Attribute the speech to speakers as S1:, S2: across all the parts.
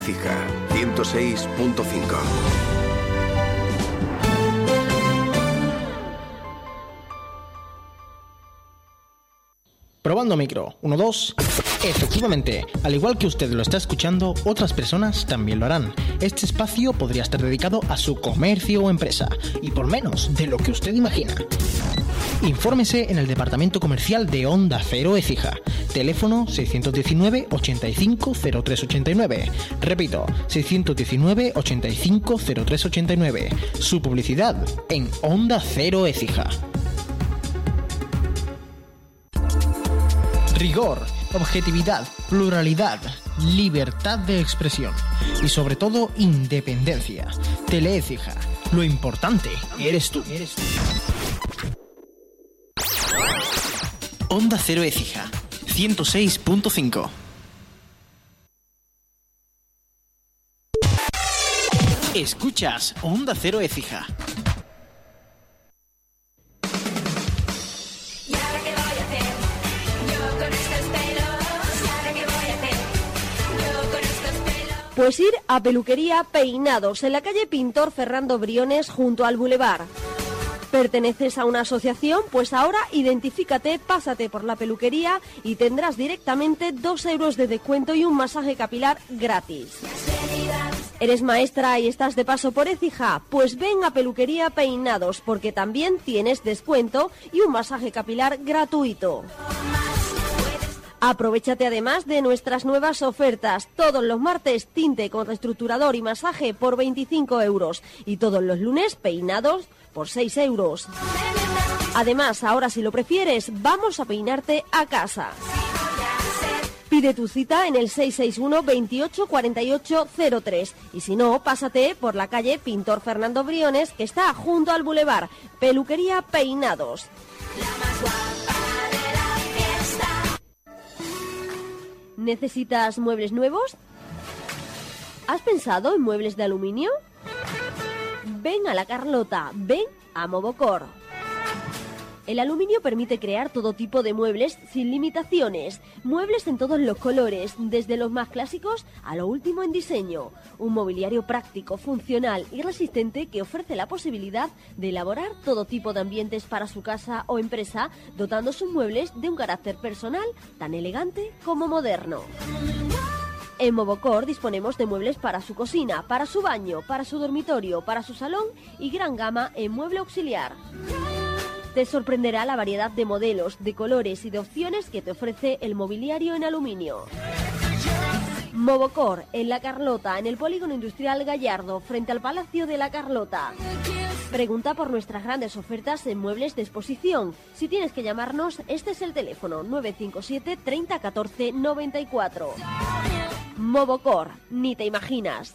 S1: Fija 106.5.
S2: Probando micro, 1, 2. Efectivamente, al igual que usted lo está escuchando, otras personas también lo harán. Este espacio podría estar dedicado a su comercio o empresa, y por menos de lo que usted imagina. Infórmese en el departamento comercial de Onda Cero Écija. Teléfono 619 85 0389. Repito, 619 85 0389. Su publicidad en Onda Cero Écija. Rigor, objetividad, pluralidad, libertad de expresión y sobre todo independencia. Teleécija, lo importante eres tú. Onda Cero Écija, 106.5. Escuchas Onda Cero Écija.
S3: Pues ir a Peluquería Peinados, en la calle Pintor Fernando Briones, junto al Boulevard. ¿Perteneces a una asociación? Pues ahora identifícate, pásate por la peluquería y tendrás directamente 2 euros de descuento y un masaje capilar gratis. ¿Eres maestra y estás de paso por Écija? Pues ven a Peluquería Peinados, porque también tienes descuento y un masaje capilar gratuito. Aprovéchate además de nuestras nuevas ofertas. Todos los martes, tinte con reestructurador y masaje por 25 euros. Y todos los lunes, peinados por 6 euros. Además, ahora si lo prefieres, vamos a peinarte a casa. Pide tu cita en el 661 28 48 03. Y si no, pásate por la calle Pintor Fernando Briones, que está junto al Boulevard. Peluquería Peinados. ¿Necesitas muebles nuevos? ¿Has pensado en muebles de aluminio? Ven a La Carlota, ven a Movocor. El aluminio permite crear todo tipo de muebles sin limitaciones. Muebles en todos los colores, desde los más clásicos a lo último en diseño. Un mobiliario práctico, funcional y resistente que ofrece la posibilidad de elaborar todo tipo de ambientes para su casa o empresa, dotando sus muebles de un carácter personal tan elegante como moderno. En Movocor disponemos de muebles para su cocina, para su baño, para su dormitorio, para su salón y gran gama en mueble auxiliar. Te sorprenderá la variedad de modelos, de colores y de opciones que te ofrece el mobiliario en aluminio. Movocor, en La Carlota, en el Polígono Industrial Gallardo, frente al Palacio de La Carlota. Pregunta por nuestras grandes ofertas en muebles de exposición. Si tienes que llamarnos, este es el teléfono 957 30 14 94. Movocor, ni te imaginas.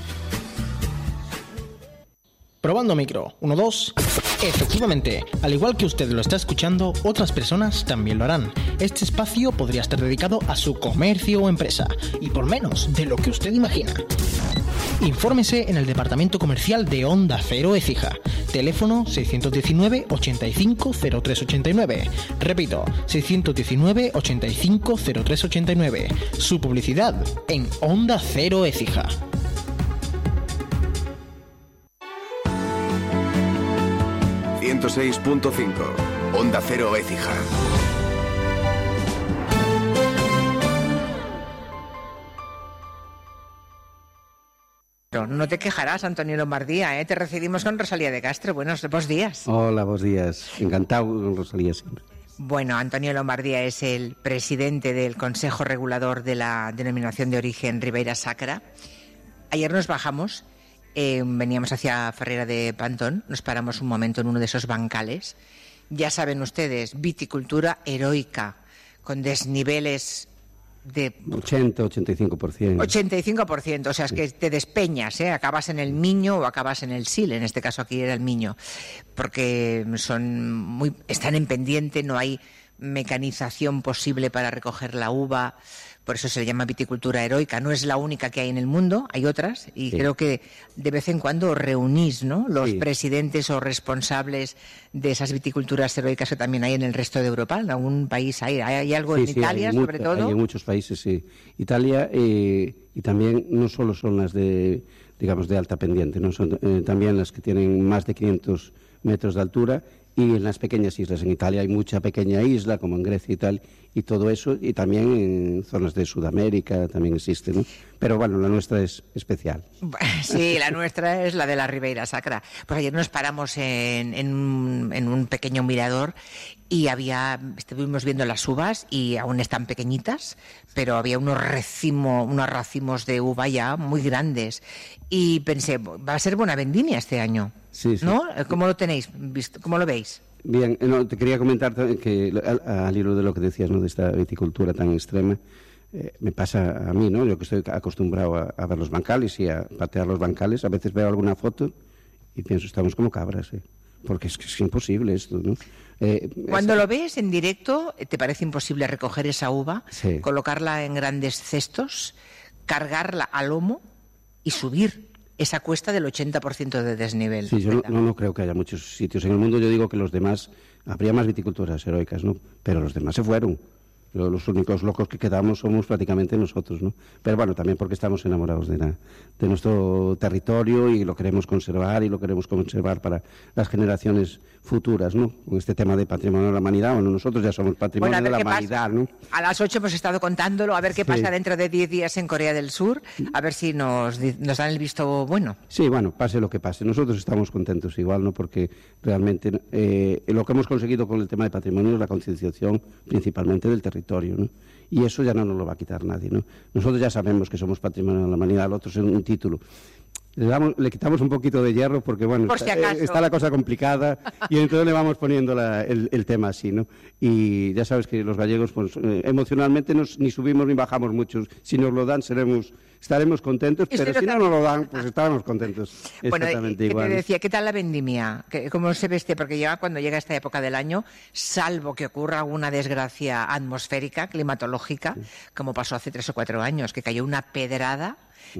S2: Probando micro, 1, 2. Efectivamente, al igual que usted lo está escuchando, otras personas también lo harán. Este espacio podría estar dedicado a su comercio o empresa, y por menos de lo que usted imagina. Infórmese en el departamento comercial de Onda Cero Écija. Teléfono 619 85 0389. Repito, 619 85 0389. Su publicidad en Onda Cero Écija.
S1: .5 Onda Cero Écija.
S4: No te quejarás, Antonio Lombardía, ¿eh? Te recibimos con Rosalía de Castro. Buenos días.
S5: Hola, buenos días. Encantado con Rosalía siempre.
S4: Bueno, Antonio Lombardía es el presidente del Consejo Regulador de la Denominación de Origen Ribeira Sacra. Ayer nos bajamos, veníamos hacia Ferrera de Pantón, nos paramos un momento en uno de esos bancales. Ya saben ustedes, viticultura heroica, con desniveles de
S5: 85%.
S4: 85%, o sea, es que te despeñas, ¿eh? Acabas en el Miño o acabas en el Sil, en este caso aquí era el Miño, porque están en pendiente, no hay mecanización posible para recoger la uva, Por eso se le llama viticultura heroica. No es la única que hay en el mundo, hay otras, y creo que de vez en cuando os reunís, ¿no? Los presidentes o responsables de esas viticulturas heroicas que también hay en el resto de Europa. ¿En algún país hay algo en Italia, sobre todo?
S5: Hay en muchos países, sí. Italia, y también no solo son las de, digamos, de alta pendiente, ¿no? Son también las que tienen más de 500 metros de altura, y en las pequeñas islas. En Italia hay mucha pequeña isla, como en Grecia y tal, y todo eso, y también en zonas de Sudamérica también existe, ¿no? Pero bueno, la nuestra es especial.
S4: Sí, la nuestra es la de la Ribeira Sacra. Pues ayer nos paramos en un pequeño mirador y estuvimos viendo las uvas, y aún están pequeñitas, pero había unos racimos de uva ya muy grandes. Y pensé, va a ser buena vendimia este año.
S5: Sí, sí.
S4: ¿No? ¿Cómo lo tenéis visto? ¿Cómo lo veis?
S5: Bien, te quería comentar que al hilo de lo que decías, ¿no?, de esta viticultura tan extrema, me pasa a mí, ¿no? Yo que estoy acostumbrado a ver los bancales y a patear los bancales, a veces veo alguna foto y pienso, estamos como cabras, porque es que es imposible esto, ¿no?
S4: Cuando lo ves en directo, ¿te parece imposible recoger esa uva, colocarla en grandes cestos, cargarla a lomo y subir esa cuesta del 80% de desnivel?
S5: Sí, yo no creo que haya muchos sitios en el mundo. Yo digo que los demás, habría más viticulturas heroicas, ¿no? Pero los demás se fueron. Los únicos locos que quedamos somos prácticamente nosotros, ¿no? Pero bueno, también porque estamos enamorados de nuestro territorio y lo queremos conservar para las generaciones futuras, ¿no? Con este tema de patrimonio de la humanidad. Bueno, nosotros ya somos patrimonio de la humanidad, ¿no?
S4: A las 8 hemos estado contándolo, a ver qué pasa dentro de 10 días en Corea del Sur, a ver si nos dan el visto bueno.
S5: Sí, bueno, pase lo que pase. Nosotros estamos contentos igual, ¿no? Porque realmente lo que hemos conseguido con el tema de patrimonio es la concienciación principalmente del territorio, ¿no? Y eso ya no nos lo va a quitar nadie, ¿no? Nosotros ya sabemos que somos patrimonio de la humanidad, el otro es un título. Le quitamos un poquito de hierro porque, bueno, está la cosa complicada y entonces le vamos poniendo el tema así, ¿no? Y ya sabes que los gallegos, pues, emocionalmente ni subimos ni bajamos mucho. Si nos lo dan, estaremos contentos, pero si no nos lo dan, pues estaremos contentos.
S4: Bueno,
S5: exactamente igual.
S4: Te decía, ¿qué tal la vendimia? ¿Cómo se veste? Porque cuando llega esta época del año, salvo que ocurra alguna desgracia atmosférica, climatológica, como pasó hace 3 o 4 años, que cayó una pedrada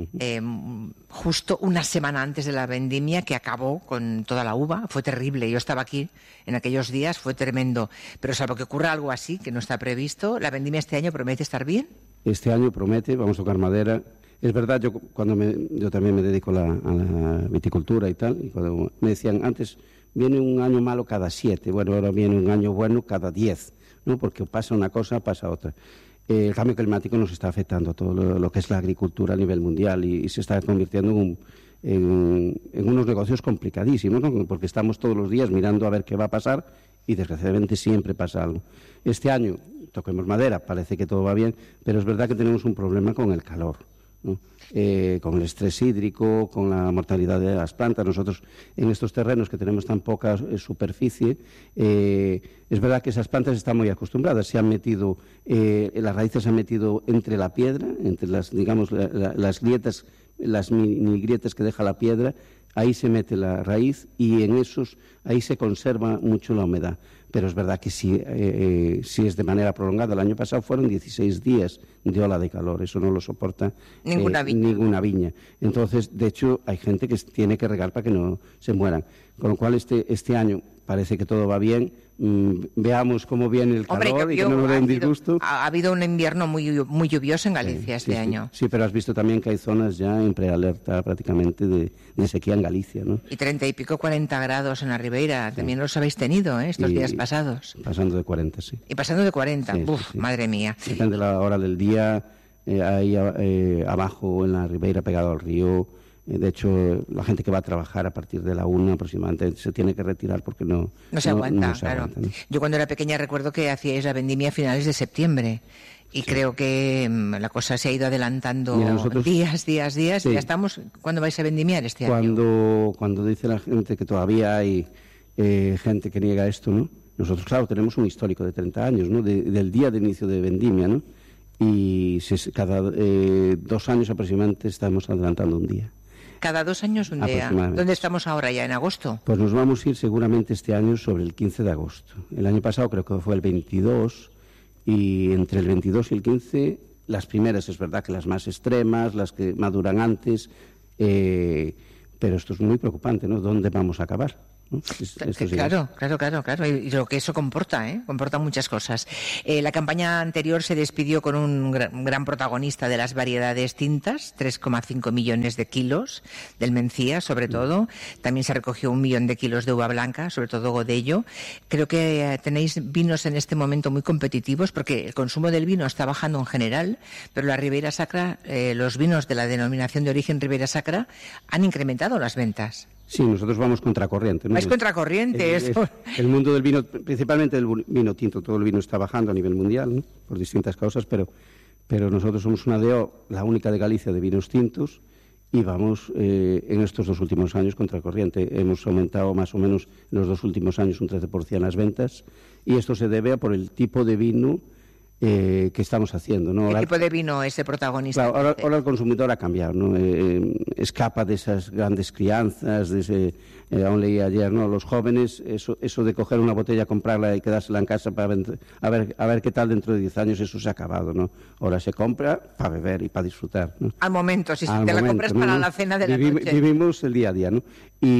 S4: justo una semana antes de la vendimia, que acabó con toda la uva. Fue terrible, yo estaba aquí en aquellos días, fue tremendo, pero salvo que ocurra algo así que no está previsto, ¿la vendimia este año promete estar bien?
S5: Este año promete, vamos a tocar madera. Es verdad, yo también me dedico a la viticultura y tal, y cuando me decían antes, viene un año malo cada 7, bueno, ahora viene un año bueno cada 10, ¿no? Porque pasa una cosa, pasa otra. El cambio climático nos está afectando a todo lo que es la agricultura a nivel mundial y se está convirtiendo en unos negocios complicadísimos, ¿no? Porque estamos todos los días mirando a ver qué va a pasar y desgraciadamente siempre pasa algo. Este año, toquemos madera, parece que todo va bien, pero es verdad que tenemos un problema con el calor, ¿no? Con el estrés hídrico, con la mortalidad de las plantas. Nosotros en estos terrenos que tenemos tan poca superficie, es verdad que esas plantas están muy acostumbradas, las raíces se han metido entre la piedra, entre las grietas, las mini grietas que deja la piedra, ahí se mete la raíz y ahí se conserva mucho la humedad. Pero es verdad que si es de manera prolongada. El año pasado fueron 16 días de ola de calor, eso no lo soporta ninguna viña. Entonces, de hecho, hay gente que tiene que regar para que no se mueran. Con lo cual, este año parece que todo va bien. Veamos cómo viene el calor y que no nos dé un disgusto.
S4: Ha habido un invierno muy lluvioso en Galicia este año.
S5: Sí, pero has visto también que hay zonas ya en prealerta prácticamente de sequía en Galicia, ¿no?
S4: Y 30 y pico, 40 grados en la Ribeira. También los habéis tenido, estos días pasados.
S5: Pasando de 40, sí.
S4: Y pasando de 40, sí. Madre mía.
S5: Depende de la hora del día, ahí abajo en la Ribeira, pegado al río. De hecho, la gente que va a trabajar a partir de la 1 aproximadamente se tiene que retirar porque no
S4: se aguanta,
S5: no se
S4: claro.
S5: Aguanta, ¿no?
S4: Yo cuando era pequeña recuerdo que hacíais la vendimia a finales de septiembre y creo que la cosa se ha ido adelantando. Mira, días y ya estamos. ¿Cuándo vais a vendimiar este
S5: año? Cuando dice la gente que todavía hay gente que niega esto, ¿no? Nosotros, claro, tenemos un histórico de 30 años, ¿no? Del día de inicio de vendimia, ¿no? Y cada 2 años aproximadamente estamos adelantando un día.
S4: Cada 2 años un día. ¿Dónde estamos ahora ya? ¿En agosto?
S5: Pues nos vamos a ir seguramente este año sobre el 15 de agosto. El año pasado creo que fue el 22 y entre el 22 y el 15 las primeras es verdad que las más extremas, las que maduran antes, pero esto es muy preocupante, ¿no? ¿Dónde vamos a acabar? ¿No?
S4: Claro. Y lo que eso comporta, comporta muchas cosas. La campaña anterior se despidió con un gran protagonista de las variedades tintas, 3,5 millones de kilos del Mencía, sobre todo. También se recogió 1 millón de kilos de uva blanca, sobre todo Godello. Creo que tenéis vinos en este momento muy competitivos, porque el consumo del vino está bajando en general, pero la Ribera Sacra, los vinos de la denominación de origen Ribera Sacra han incrementado las ventas.
S5: Sí, nosotros vamos contracorriente, ¿no?
S4: Es contracorriente esto.
S5: El mundo del vino, principalmente el vino tinto, todo el vino está bajando a nivel mundial, ¿no? Por distintas causas, pero nosotros somos una DO, la única de Galicia de vinos tintos, y vamos en estos 2 últimos años contracorriente. Hemos aumentado más o menos en los 2 últimos años un 13% las ventas, y esto se debe a por el tipo de vino que estamos haciendo, ¿no?
S4: ¿Qué tipo de vino es el protagonista?
S5: Claro, ahora el consumidor ha cambiado, ¿no? Escapa de esas grandes crianzas, de ese, aún leí ayer, ¿no? Los jóvenes, eso de coger una botella, comprarla y quedársela en casa para a ver qué tal dentro de 10 años, eso se ha acabado, ¿no? Ahora se compra para beber y para disfrutar, ¿no?
S4: Al momento, si te la compras para la cena de la noche.
S5: Vivimos el día a día, ¿no?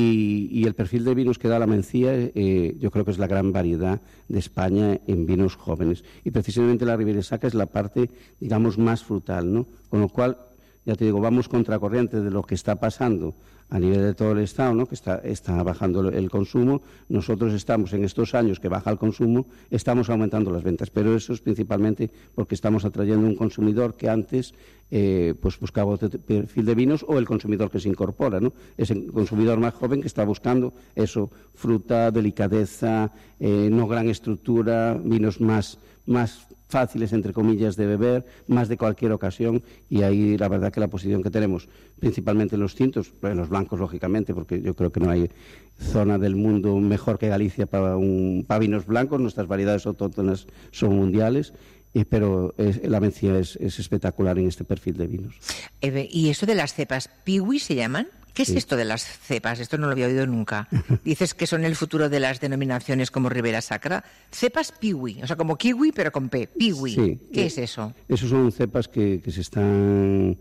S5: Y el perfil de vinos que da la Mencía, yo creo que es la gran variedad de España en vinos jóvenes. Y precisamente la Ribera Sacra es la parte, digamos, más frutal, ¿no? Con lo cual, ya te digo, vamos contracorriente de lo que está pasando a nivel de todo el Estado, ¿no? Que está bajando el consumo. Nosotros estamos en estos años que baja el consumo, estamos aumentando las ventas, pero eso es principalmente porque estamos atrayendo un consumidor que antes pues buscaba otro perfil de vinos, o el consumidor que se incorpora, ¿no? Es el consumidor más joven que está buscando eso, fruta, delicadeza, no gran estructura, vinos más fáciles, entre comillas, de beber, más de cualquier ocasión, y ahí la verdad que la posición que tenemos, principalmente en los tintos, en los blancos, lógicamente, porque yo creo que no hay zona del mundo mejor que Galicia para vinos blancos, nuestras variedades autóctonas son mundiales, pero la Mencía es espectacular en este perfil de vinos.
S4: ¿Y eso de las cepas Piwi se llaman? ¿Qué es esto de las cepas? Esto no lo había oído nunca. Dices que son el futuro de las denominaciones como Ribera Sacra. Cepas Piwi, o sea, como kiwi, pero con P. Piwi. Sí, ¿qué es eso?
S5: Esos son cepas que se están,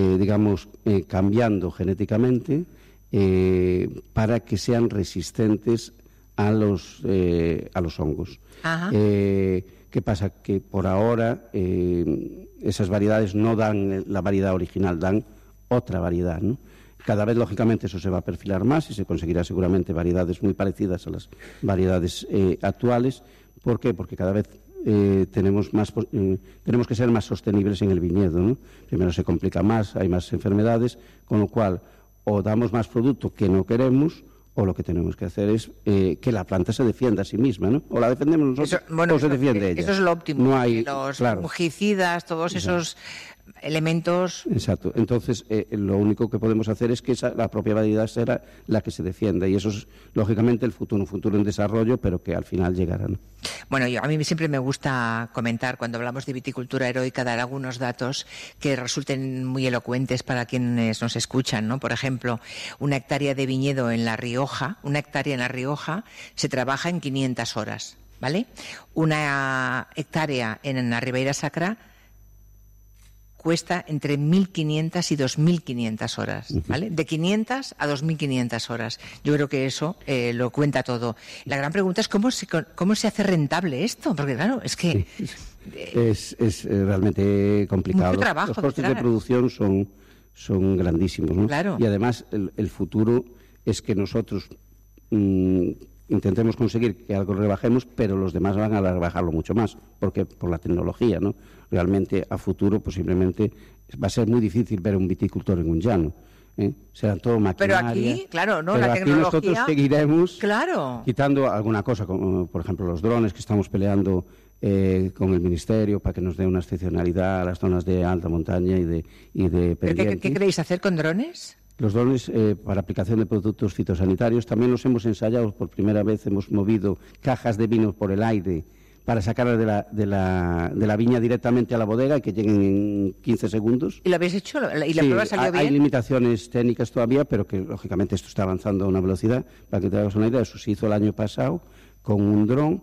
S5: cambiando genéticamente para que sean resistentes a los hongos. Ajá. ¿Qué pasa? Que por ahora esas variedades no dan la variedad original, dan otra variedad, ¿no? Cada vez, lógicamente, eso se va a perfilar más y se conseguirá seguramente variedades muy parecidas a las variedades actuales. ¿Por qué? Porque cada vez tenemos que ser más sostenibles en el viñedo, ¿no? Primero se complica más, hay más enfermedades, con lo cual o damos más producto que no queremos, o lo que tenemos que hacer es que la planta se defienda a sí misma, ¿no? O la defendemos nosotros, o se defiende ella.
S4: Eso es lo óptimo. No hay, los fungicidas, todos esos elementos.
S5: Exacto. Entonces, lo único que podemos hacer es que la propia variedad será la que se defienda, y eso es, lógicamente, un futuro en desarrollo, pero que al final llegará, ¿no?
S4: Bueno, a mí siempre me gusta comentar, cuando hablamos de viticultura heroica, dar algunos datos que resulten muy elocuentes para quienes nos escuchan, ¿no? Por ejemplo, una hectárea de viñedo en La Rioja, se trabaja en 500 horas, ¿vale? Una hectárea en la Ribera Sacra cuesta entre 1.500 y 2.500 horas, ¿vale? De 500 a 2.500 horas. Yo creo que eso lo cuenta todo. La gran pregunta es cómo se hace rentable esto, porque claro, es que...
S5: Es realmente complicado.
S4: Mucho trabajo.
S5: Los costes de producción son grandísimos, ¿no?
S4: Claro.
S5: Y además el futuro es que nosotros intentemos conseguir que algo rebajemos, pero los demás van a rebajarlo mucho más, porque por la tecnología, ¿no? Realmente a futuro posiblemente va a ser muy difícil ver un viticultor en un llano, ¿eh? Serán todo maquinaria.
S4: Pero aquí, claro, ¿no?
S5: Pero
S4: la
S5: aquí
S4: tecnología...
S5: nosotros seguiremos
S4: claro,
S5: quitando alguna cosa, como por ejemplo los drones, que estamos peleando con el Ministerio para que nos dé una excepcionalidad a las zonas de alta montaña y de pendientes.
S4: ¿Qué queréis hacer con drones?
S5: Los drones para aplicación de productos fitosanitarios también los hemos ensayado. Por primera vez hemos movido cajas de vino por el aire para sacarlas de la viña directamente a la bodega y que lleguen en 15 segundos.
S4: ¿Y lo habéis hecho? ¿Y la prueba salió bien?
S5: Hay limitaciones técnicas todavía, pero que lógicamente esto está avanzando a una velocidad. Para que te hagas una idea, eso se hizo el año pasado con un dron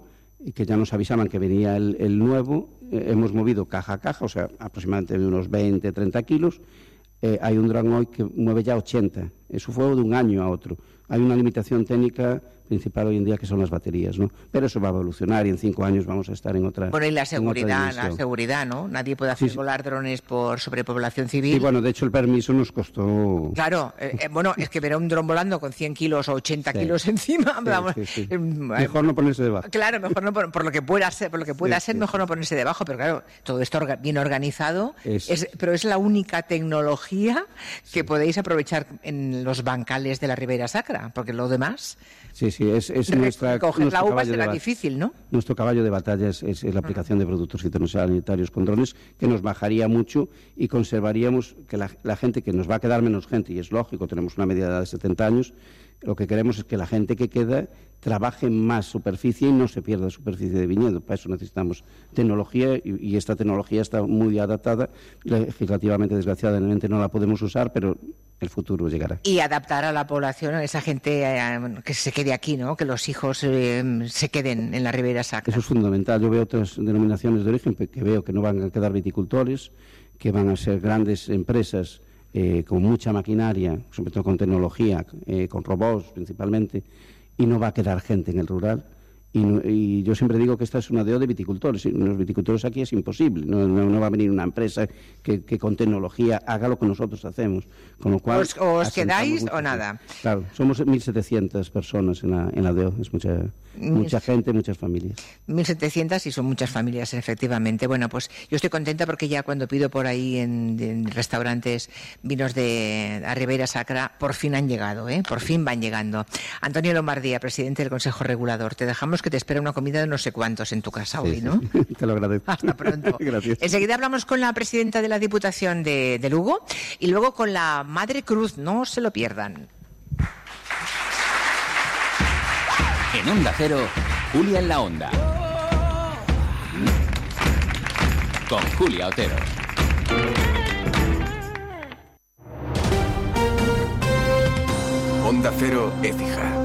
S5: que ya nos avisaban que venía el nuevo. Hemos movido caja a caja, o sea, aproximadamente de unos 20, 30 kilos. Hay un dron hoy que mueve ya 80. Eso fue de un año a otro. Hay una limitación técnica principal hoy en día que son las baterías, ¿no? Pero eso va a evolucionar y en 5 años vamos a estar en otra.
S4: Bueno, y la seguridad, ¿no? Nadie puede hacer volar drones por sobrepoblación civil.
S5: Sí, bueno, de hecho el permiso nos costó.
S4: Claro, bueno, es que ver a un dron volando con 100 kilos o 80 kilos encima, vamos.
S5: Sí. Mejor no ponerse debajo.
S4: Claro, mejor no por lo que pueda ser, mejor no ponerse debajo, pero claro, todo esto bien organizado, pero es la única tecnología que podéis aprovechar en los bancales de la Ribeira Sacra, porque lo demás.
S5: Sí, es nuestra.
S4: Coger la uva será difícil, ¿no?
S5: Nuestro caballo de batalla es la aplicación de productos fitosanitarios con drones, que nos bajaría mucho y conservaríamos que la gente, que nos va a quedar menos gente, y es lógico, tenemos una media de edad de 70 años, lo que queremos es que la gente que queda trabaje más superficie y no se pierda superficie de viñedo. Para eso necesitamos tecnología y esta tecnología está muy adaptada. Legislativamente, desgraciadamente, no la podemos usar, pero el futuro llegará.
S4: Y adaptar a la población, a esa gente que se quede aquí, ¿no? Que los hijos se queden en la Ribeira Sacra.
S5: Eso es fundamental. Yo veo otras denominaciones de origen que veo que no van a quedar viticultores, que van a ser grandes empresas con mucha maquinaria, sobre todo con tecnología, con robots principalmente, y no va a quedar gente en el rural. Y yo siempre digo que esta es una DO de viticultores. Los viticultores aquí es imposible. No va a venir una empresa que con tecnología haga lo que nosotros hacemos. Con lo cual,
S4: o os quedáis o nada.
S5: Claro, somos 1.700 personas en la DO. Es mucha gente, muchas familias.
S4: 1.700 y son muchas familias, efectivamente. Bueno, pues yo estoy contenta porque ya cuando pido por ahí en restaurantes vinos de la Ribeira Sacra, por fin han llegado, por fin van llegando. Antonio Lombardía, presidente del Consejo Regulador, te dejamos que te espera una comida de no sé cuántos en tu casa hoy, ¿no?
S5: Te lo agradezco.
S4: Hasta pronto.
S5: Gracias.
S4: Enseguida hablamos con la presidenta de la Diputación de Lugo y luego con la Madre Cruz. No se lo pierdan.
S6: En Onda Cero, Julia en la Onda. Con Julia Otero.
S1: Onda Cero, Écija.